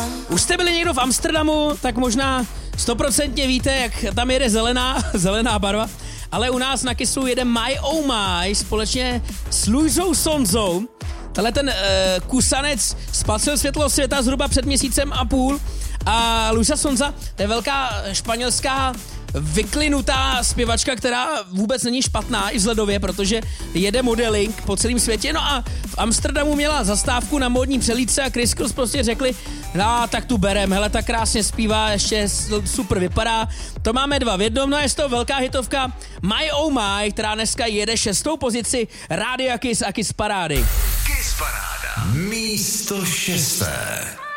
Už jste byli někdo v Amsterdamu, tak možná 100% víte, jak tam jede zelená barva. Ale u nás na Kissu jede My Oh My společně s Luisou Sonzou. Tenhle ten kusanec spatřil světlo světa zhruba před měsícem a půl. A Luisa Sonza, to je velká španělská vyklinutá zpěvačka, která vůbec není špatná i vzhledově, protože jede modeling po celém světě. No a v Amsterdamu měla zastávku na módní přelídce a Chris Cross prostě řekli, no tak tu berem, hele, tak krásně zpívá, ještě super vypadá. To máme 2 v jednom, no a je z toho velká hitovka My Oh My, která dneska jede 6. pozici Rádia Kiss a Kiss Parády. Kiss Paráda. Místo 6.